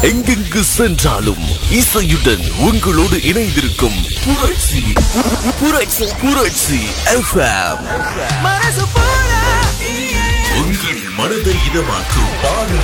எங்கெங்கு சென்றாலும் இசையுடன் உங்களோடு இணைந்திருக்கும் புரட்சி FM. உங்கள் மனதை இதமாக்கும் பாடல்